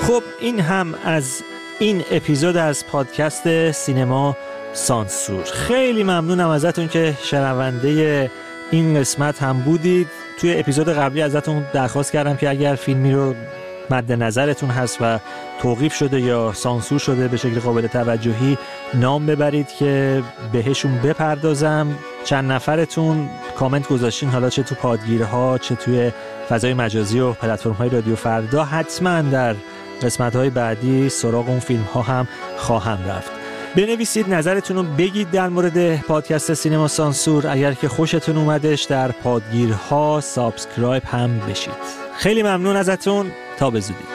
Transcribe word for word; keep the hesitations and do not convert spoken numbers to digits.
خب این هم از این اپیزود از پادکست سینما سانسور. خیلی ممنونم ازتون که شنونده این قسمت هم بودید. توی اپیزود قبلی ازتون درخواست کردم که اگر فیلمی رو مد نظرتون هست و توقیف شده یا سانسور شده به شکل قابل توجهی نام ببرید که بهشون بپردازم. چند نفرتون کامنت گذاشتین، حالا چه تو پادگیرها چه توی فضای مجازی و پلتفرم‌های رادیو فردا. حتما در قسمت‌های بعدی سراغ اون فیلم‌ها هم خواهم رفت. بنویسید، نظرتون رو بگید در مورد پادکست سینما سانسور. اگر که خوشتون اومدش در پادگیرها سابسکرایب هم بشید. خیلی ممنون ازتون. تا به زودی.